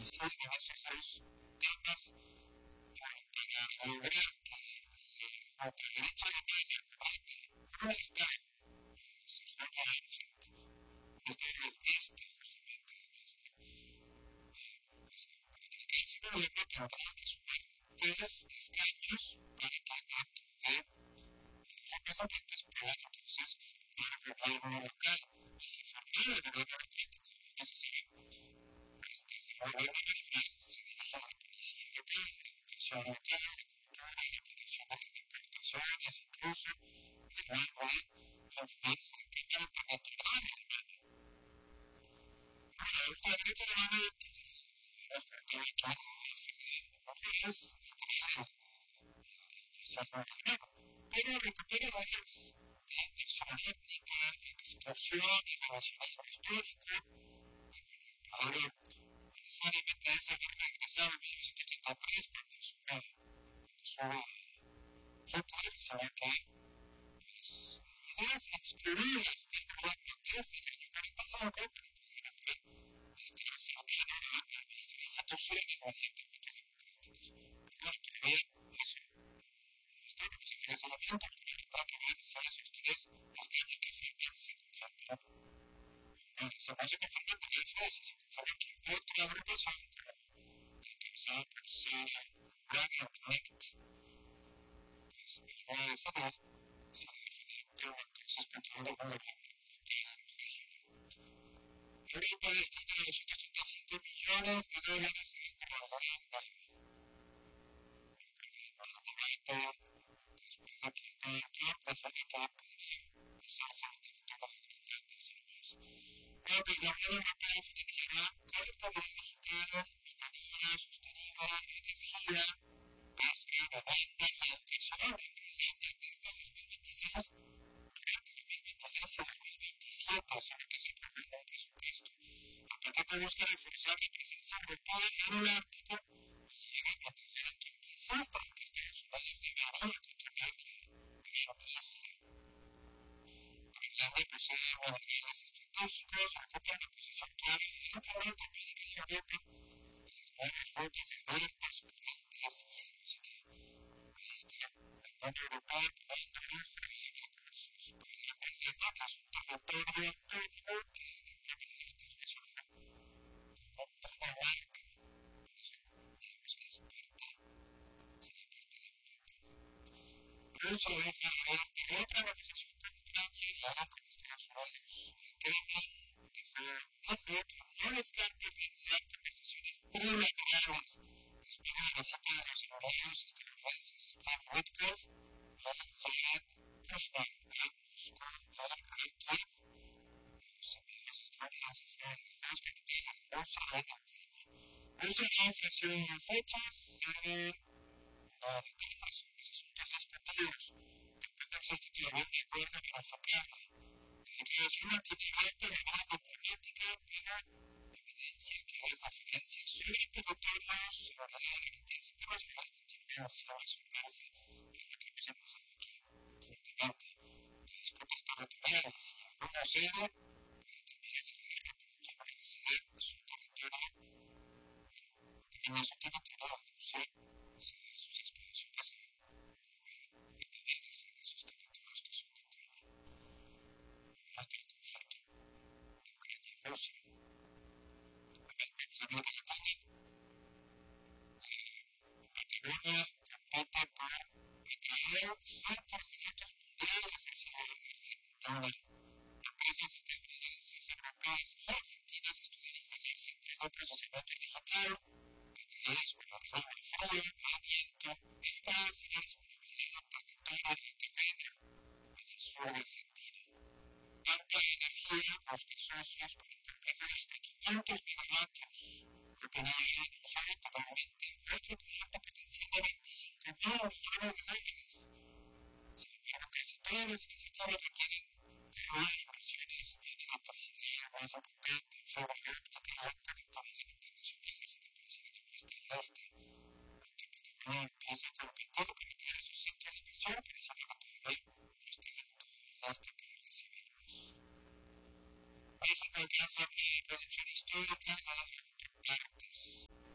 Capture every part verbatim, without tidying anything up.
profundizar en esos dos temas para lograr que la ultraderecha alemana no está en Sajonia Anhalt, no está en el este justamente para que ese gobierno tendría que sumar tres escaños para que dentro de los representantes puedan entonces formar gobierno local. Y si formara el gobierno local, que también es así, pues desde el gobierno regional se dirige a la policía local, la educación local, la cultura, la aplicación de las deportaciones, incluso, además de influir en la cámara territorial alemana. La ultraderecha alemana, que ya hemos planteado aquí, es literal el fascismo alemán, pero recupera varias de nación étnica, exclusión y nacionalismo histórico. Ahora, necesariamente esa guerra regresaba en mil novecientos treinta y tres cuando sube, cuando sube Hitler, sino que pues, ideas excluidas del gobierno desde el año cuarenta y cinco, pero pudieron haber estar cercano a la administración instituciones abiertamente democráticas. Pero bueno, todavía eso no está, porque se regresa la vida, porque habrá que ver si esos tres escaños que faltan se conforman. No, se no se conforman con eso, si se conforman que otra agrupación, como la encabezada por Sarah Wagenknecht, pues ayuda a decidir si la definitiva entonces controla un gobierno local regional. Europa destina doscientos treinta y cinco millones de dólares al corredor andino. El debate después de que Donald Trump dejó de que podría pasarse al territorio de Groenlandia, si no más. Bueno, pues la Unión Europea financiará conectividad digital, minería sostenible, energía, pesca, vivienda y educación en Groenlandia desde el dos mil veintiséis, durante dos mil veintiséis y dos mil veintisiete, solo que se prevé un presupuesto. El paquete busca reforzar la presencia europea en el Ártico y llega mientras Donald Trump insiste en que Estados Unidos debería controlar la gran isla. Groenlandia posee minerales estratégicos, ocupa una posición clave entre Norteamérica y Europa y las nuevas rutas abiertas por el deshielo. Así que ahí está la Unión Europea poniendo lujo y recursos para Groenlandia, que es un territorio autónomo que debería estar relacionado con Dinamarca. Por eso digamos que es parte, sería parte de Europa. Rusia deja abierta otra negociación con Ucrania y ahora con Estados Unidos. El Kremlin dejó, dijo que no descarta reanudar conversaciones trilaterales después de la visita de los enviados estadounidenses Steve Witkoff y Jared Kushner a Moscú y a Kiev. Los enviados estadounidenses fueron los dos capitanes de Rusia y de Ucrania. Rusia no ofreció fechas, sede no detalles sobre los asuntos discutidos. Tampoco existe todavía un acuerdo para enfocarla. La declaración mantiene abierta la vía diplomática, pero evidencia que las referencias sobre territorios, seguridad y garantías internacionales continúan sin resolverse, que es lo que hemos empezado aquí fuertemente. Las disputas territoriales, si alguno cede, puede terminarse la guerra, pero quien puede ceder su territorio, terminar su territorio a Rusia, ceder sus aspiraciones a Noruega y también ceder sus territorios que son de Ucrania. Hasta el conflicto de Ucrania y Rusia. A ver, vamos a hablar de la Patagonia. Patagonia compite por atraer cientos de datos mundiales hacia la Argentina. Empresas estadounidenses, europeas y argentinas estudian instalar centros de procesamiento digital atraídos por el clima frío, el viento, el gas y la disponibilidad de territorio y terreno en el sur de Argentina. Tanta energía busca socios para un complejo de hasta quinientos megavatios. OpenAI anunció anteriormente otro proyecto potencial de veinticinco mil millones de dólares. Sin embargo, casi todas las iniciativas requieren todavía inversiones en electricidad, masa potente, fibra óptica y conectividad internacional hacia la tercera de nuestra lista. Aunque Patagonia empieza a competir para traer sus centros de inversión, pareciera que todavía no está dentro de la lista para recibirlos. México alcanza una producción histórica de autopartes.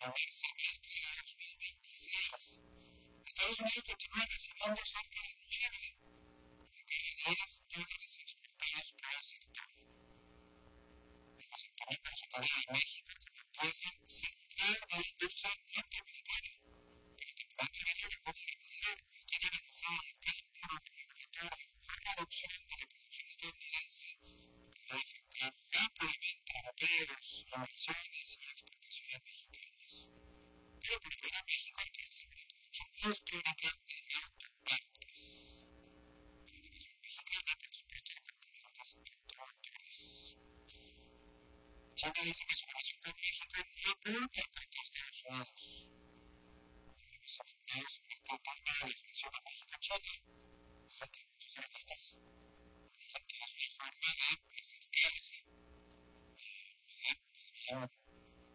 primer semestre de dos mil veintiséis. Estados Unidos continúa recibiendo cerca de nueve de cada diez dólares exportados por el sector. El asentamiento sonoro de México como pieza central de la industria norteamericana, pero que va a tener la responsabilidad de cualquier eventual cambio regulatorio o reducción de la producción estadounidense podrá afectar rápidamente a empleos, inversiones y exportaciones mexicanas. Pero por fuera México alcanza una producción histórica de autopartes. Fabricación mexicana, por supuesto, de componentes automotores. China dice que su relación con México no apunta contra Estados Unidos. Debemos informar sobre este tema de la relación de México-China, aunque muchos analistas dicen que es una forma de acercarse, de más bien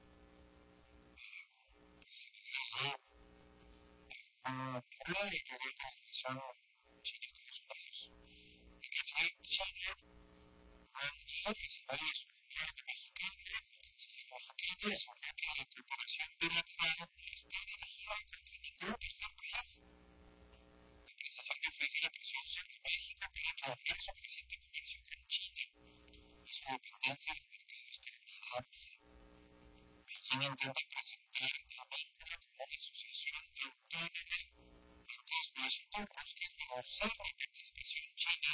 un crédito de la relación China-Estados Unidos. El canciller chino, Wang Yi, recibió a su gobierno mexicano, el canciller mexicano aseguró que la cooperación bilateral no está dirigida contra ningún tercer país. La apreciación refleja la presión sobre México para aclarar su creciente comercio con China y su dependencia del mercado estadounidense. Beijing intenta presentar el vínculo como una asociación autónoma, mientras Washington busca reducir la participación china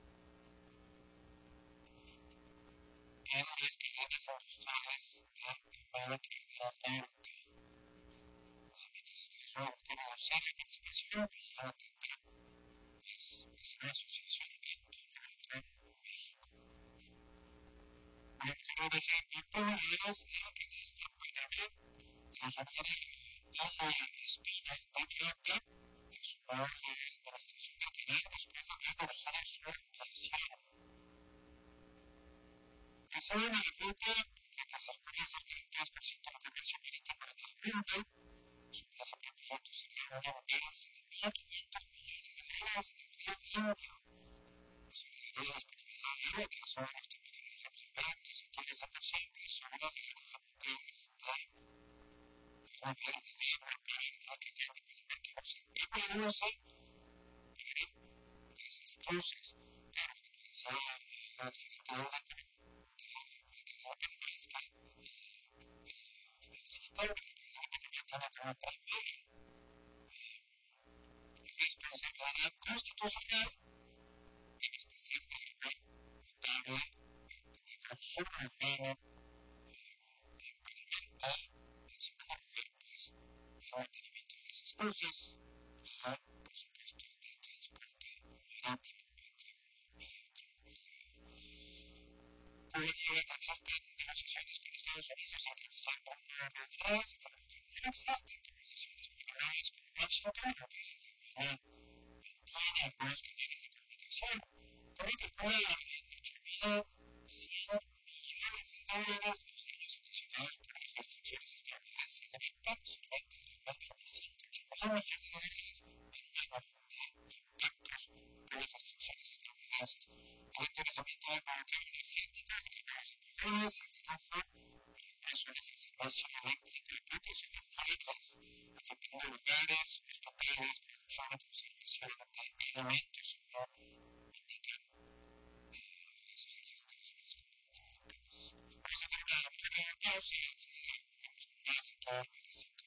en las cadenas industriales de América del Norte. O sea, mientras Estados Unidos busca reducir la participación, Beijing intenta pues, hacer una asociación autónoma con México. El gobierno de Jaime Pérez, el canal de Panamá, la ingeniera Ana Espina Daviota asumió la administración del canal después de haber dirigido su ampliación. Basada en la ruta por la que circula cerca del tres por ciento del comercio marítimo del mundo, su principal proyecto sería una balance de mil quinientos millones de dólares en el río Indio. Consolidaría la disponibilidad de agua, que es uno de los temas que analizamos en verano, y que les es posible sobre las dificultades de los niveles del agua para el canal de Panamá que usa agua dulce para las esclusas. Claro, como decía el gerente de la es que el, el sistema de calidad tiene como primera responsabilidad constitucional abastecer de agua potable de consumo humano en Panamá y, en segundo lugar, pues, el mantenimiento de las esclusas y, por supuesto, del transporte marítimo entre uno y otro. Por ello, existen negociaciones con Estados Unidos, el canciller Romero Rodríguez informó que no existen conversaciones programadas con Washington, aunque la aduana mantiene algunos canales de comunicación. Como calcula en ocho mil cien millones de dólares los daños ocasionados por las restricciones estadounidenses de venta solamente en dos mil veinticinco, ocho mil millones de dólares en número de impactos por las restricciones estadounidenses. El endurecimiento del mercado energético, los apagones, el enojo, reducciones al servicio eléctrico y protecciones diarias, afectando hogares, hospitales, producción y conservación de alimentos, como indican las agencias internacionales complementarias. Vamos a hacer una pequeña pausa y enseguida vamos con más aquí en Venezuela.